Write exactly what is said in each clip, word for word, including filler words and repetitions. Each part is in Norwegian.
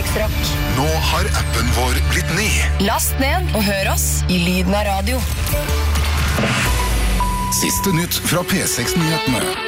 Hverdagsrock. Nå har appen vår blitt ny. Last ned og hør oss i lyden av radio. Siste nytt fra P seks-nyhetene.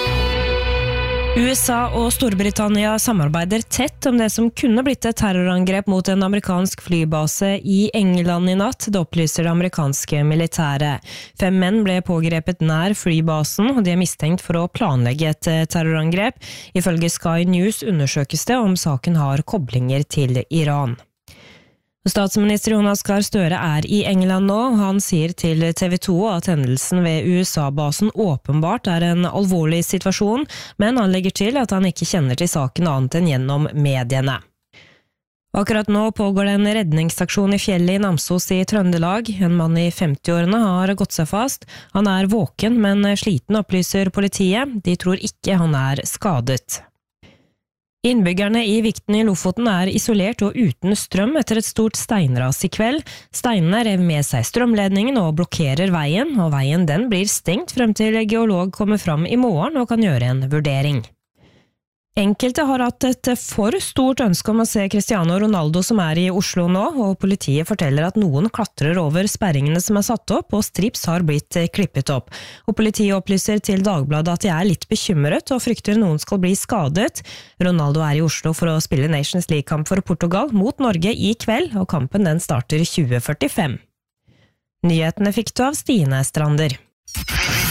U S A og Storbritannia samarbeider tett om det som kunne blitt et terrorangrep mot en amerikansk flybase i England i natt, det opplyser det amerikanske militæret. Fem menn ble pågrepet nær flybasen, og de er mistenkt for å planlegge et terrorangrep. Ifølge Sky News undersøkes det om saken har koblinger til Iran. Statsminister Jonas Gahr Støre er i England nå. Han sier til T V to at hendelsen ved U S A-basen åpenbart er en alvorlig situasjon, men han legger til at han ikke kjenner til saken annet enn gjennom mediene. Akkurat nå pågår det en redningsaksjon i fjellet i Namsos i Trøndelag. En mann i femti-årene har gått seg fast. Han er våken, men sliten, opplyser politiet. De tror ikke han er skadet. Innbyggerne i Vikten i Lofoten er isolert og uten strøm etter et stort steinras i kveld. Steinene rev med seg strømledningen og blokkerer veien, og veien den blir stengt frem til geolog kommer fram i morgen og kan gjøre en vurdering. Enkelte har hatt et for stort ønske om å se Cristiano Ronaldo som er i Oslo nå, og politiet forteller at noen klatrer over sperringene som er satt opp, og strips har blitt klippet opp. Og politiet opplyser til Dagbladet at de er litt bekymret og frykter noen skal bli skadet. Ronaldo er i Oslo for å spille Nations League-kamp for Portugal mot Norge i kveld, og kampen den starter tjue førtifem. Nyhetene fikk du av Stine Strander.